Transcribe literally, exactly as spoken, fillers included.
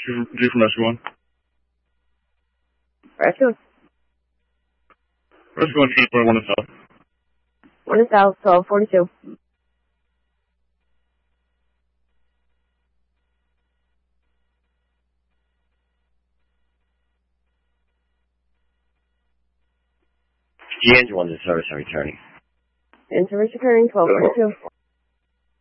G, G from Rescue one. Rescue. Rescue one, transport one to south. One to south, twelve forty-two. G engine one to service and returning. In service occurring, twelve forty-two.